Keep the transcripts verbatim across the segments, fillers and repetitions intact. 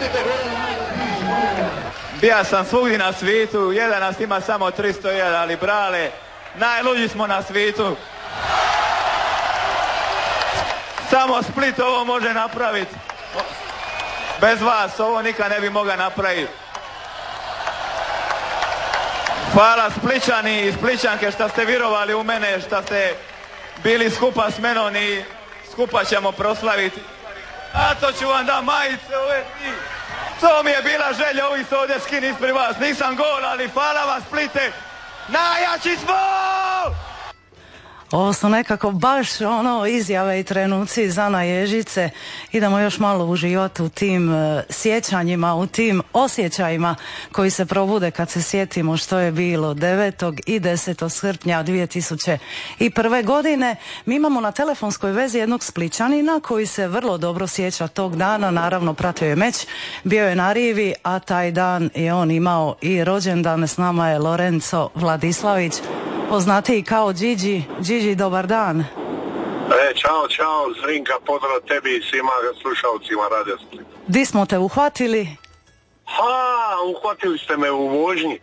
Bija sam svugdje na svijetu, jedan nas ima samo tristo jedan, ali brale, najluđi smo na svijetu. Samo Split ovo može napraviti. Bez vas ovo nikad ne bi mogla napraviti. Hvala Spličani i Spličanke što ste vjerovali u mene, što ste bili skupa s menom i skupa ćemo proslaviti. A to ću vam da majice ove ti. To mi je bila želja, ovi se ovdje skin ispred vas. Nisam gol, ali hvala vam Splite. Najjači smo! Ovo su nekako baš ono izjave i trenuci za na Ježice. Idemo još malo uživati u tim uh, sjećanjima, u tim osjećajima koji se probude kad se sjetimo što je bilo devetog i desetog srpnja dvije tisuće prve. godine. Mi imamo na telefonskoj vezi jednog Spličanina koji se vrlo dobro sjeća tog dana. Naravno pratio je meč, bio je na rivi, a taj dan je on imao i rođendan. S nama je Lorenzo Vladislavić, poznatiji kao Gigi. Gigi, dobar dan. E, čao, čao, Zrinka, pozdrav tebi i svima slušalcima Radio Split. Di smo te uhvatili? Ha, uhvatili ste me u vožnji.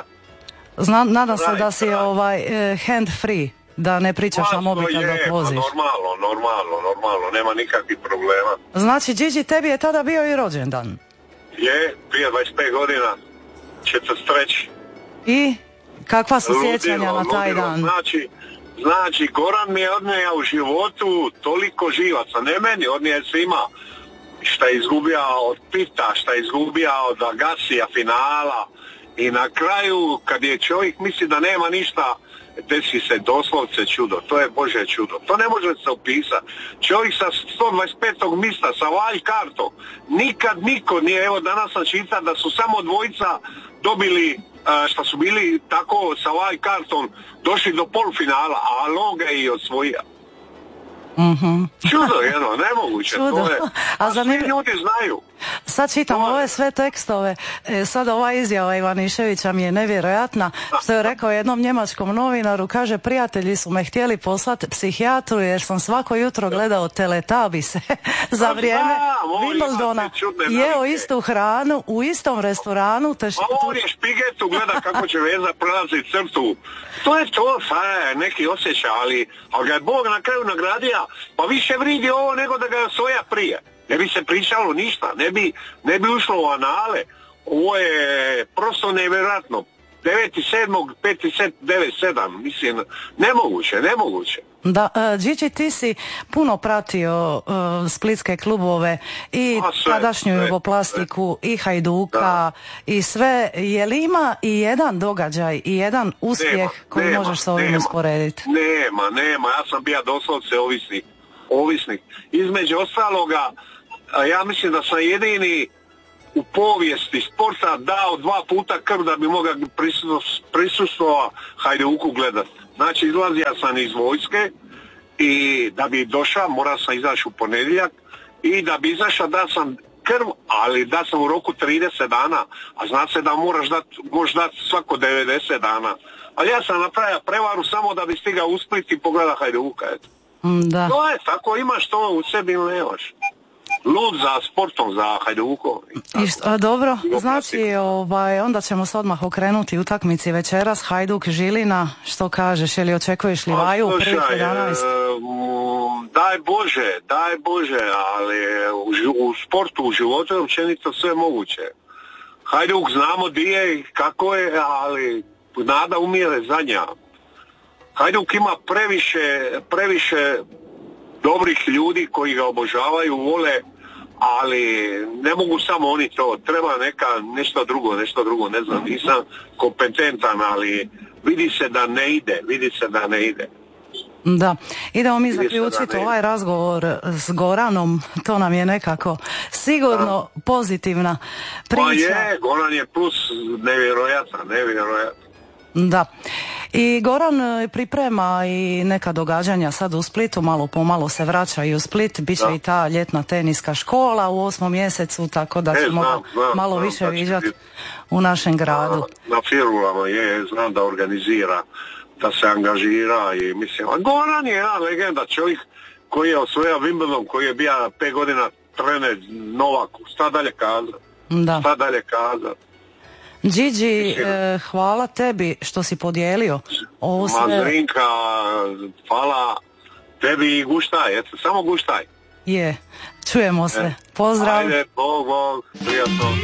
Zna, nadam se da si ovaj hand free, da ne pričaš na mobitel dok voziš. Normalno, normalno, normalno, nema nikakvih problema. Znači, Gigi, tebi je tada bio i rođendan? Je, prije dvadeset pet godina, četrdeset treće. I kakva su sjećanja na taj ludilo. dan? Znači, znači, Goran mi je odnio u životu toliko živaca, ne meni, odnio je svima. Šta je izgubio od Pita, šta je izgubio od Agasija finala. I na kraju, kad je čovjek misli da nema ništa, desi se doslovce čudo. To je Božje čudo. To ne može se opisati. Čovjek sa sto dvadeset petog mista, sa wild kartom, nikad niko nije, evo danas sam čitao da su samo dvojica dobili, što su bili tako sa wild kartom, došli do polufinala, a on ga je i osvojio. Mm-hmm. Čudo jedno, nemoguće. Čudo. To je, a, a zanimljiv... svi ljudi znaju. Sad čitam ove sve tekstove. E, sad ova izjava Ivaniševića mi je nevjerojatna. Što je rekao jednom njemačkom novinaru, kaže, prijatelji su me htjeli poslati psihijatru jer sam svako jutro gledao Teletabise za vrijeme Wimbledona, jeo istu hranu u istom restoranu. Te š... A on je špigetu gleda kako će veza prelazi crtu. To je to, sad neki osjećaj, ali, ali ga je Bog na kraju nagradio, pa više vridi ovo nego da ga je svoja prije. Ne bi se pričalo ništa, ne bi, ne bi ušlo u anale. Ovo je prosto nevjerojatno. deveti sedmog peti set devet sedam, mislim, nemoguće, nemoguće. Da, uh, Gigi, ti si puno pratio uh, splitske klubove i tadašnju Jugoplastiku i Hajduka da. I sve. Je li ima i jedan događaj i jedan uspjeh nema, koji nema, možeš sa ovim nema, usporediti? Nema, nema, ja sam bio doslovce ovisnik. ovisnik. Između ostaloga, ja mislim da sam jedini u povijesti sporta dao dva puta krv da bi mogao prisustvovati Hajduku gledat. Znači, izlazio sam iz vojske i da bi došao, morao sam izaći u ponedjeljak i da bi izašao da sam krv, ali da sam u roku trideset dana, a zna se da moraš dati, možeš dati svako devedeset dana. Ali ja sam napravio prevaru samo da bi stigao u Split i pogleda Hajduka, eto. Da. To je tako, imaš to u sebi ili nemaš. Lud za sportom, za Hajdukom. A dobro, znači ovaj, onda ćemo se odmah okrenuti utakmici večeras. Hajduk Žilina, što kažeš, ili očekuješ li Vaju u prvih jedanaest? Daj Bože, daj Bože, ali u, u sportu, u životu je općenito sve moguće. Hajduk znamo di je i kako je, ali nada umire zadnja. Hajduk ima previše, previše dobrih ljudi koji ga obožavaju, vole, ali ne mogu samo oni to, treba neka, nešto drugo, nešto drugo, ne znam, nisam kompetentan, ali vidi se da ne ide, vidi se da ne ide. Da, idemo mi zaključiti ovaj razgovor s Goranom, to nam je nekako sigurno da. Pozitivna priča. Pa je, Goran je plus nevjerojatan, nevjerojatan. Da. I Goran priprema i neka događanja sad u Splitu, malo pomalo se vraća i u Split, bit će da. I ta ljetna teniska škola u osmom mjesecu, tako da ćemo e, znam, znam, malo znam, više viđati biti... u našem gradu. Na, na Firulama je, znam da organizira, da se angažira i mislim, a Goran je jedna legenda, čovjek koji je osvojio Wimbledon, koji je bio pet godina trener Novaku, šta dalje kazati. Da. Šta dalje kazati? Đidži, e, hvala tebi što si podijelio ovo sve. Mazrinka, hvala tebi i guštaj, eto, samo guštaj. Je, čujemo se. Pozdrav. Ajde, Bog, Bog, prijatno.